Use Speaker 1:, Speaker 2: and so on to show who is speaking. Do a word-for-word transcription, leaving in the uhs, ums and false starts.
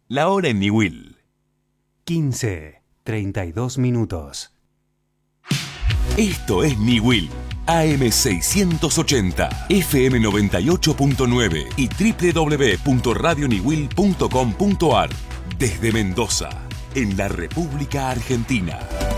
Speaker 1: La hora en Niwil.
Speaker 2: quince, treinta y dos minutos.
Speaker 1: Esto es Niwil. A M seiscientos ochenta, F M noventa y ocho punto nueve y doble u doble u doble u punto radio niwil punto com punto a r. Desde Mendoza, en la República Argentina.